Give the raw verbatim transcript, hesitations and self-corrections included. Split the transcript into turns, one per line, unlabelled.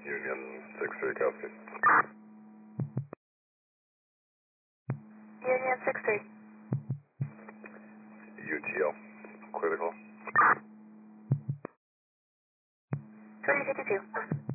Union six three, copy.
Union six three.
U T L, critical.
twenty fifty-two.